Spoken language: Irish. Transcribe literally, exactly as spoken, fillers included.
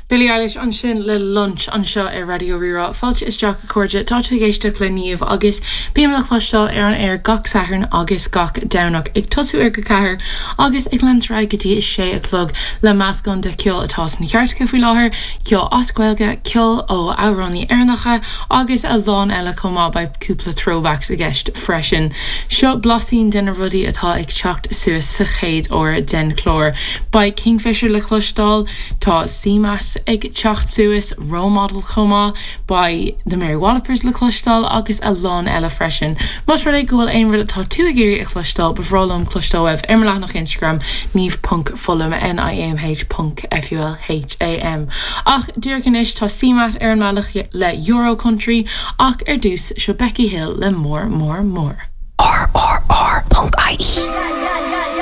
Billie Eilish an sin le lunch an seo ar Radio Rira. Fáilte is Jack Corja, tá tú géisteach le níomh agus bíam le chlostal ar an air gach saharn agus gach dawnach ag tosú ar go cahar agus ag lantrai gotí is sé a clog le mascon de ceol atá san cheartca faoi láthair, ceol oscuilge, ceol ó áránaí airnacha agus a lán eile comá ba cúpla throwbacks a gceist freisin. Seo blasín den rudí atá ag teacht suas sa chéad ó den chlór. Ba Kingfisher le chlostal tá Seamat ag teacht suas role model chomá by the Mary Wallopers le chlostal agus a lán eile freisin. Mas ru go bhfuil aon rud atá tú a géirí a chlostal befrálam chlostal webh immerlach nach Instagram níomh punk fullam N I M H punk F U L H A M. Ach dúircanis tá Seamat ar an mealach le Euro Country ach ar dús seo Becky Hill le mór mór mór. R R R punk I E.